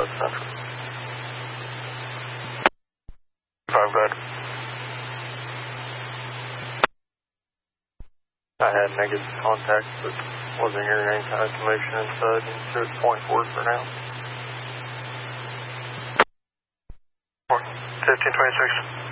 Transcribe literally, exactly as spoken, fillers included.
five Central. five, go ahead. I had negative contact, but wasn't hearing any kind of commotion inside, and so it's point forward for now. fifteen twenty-six.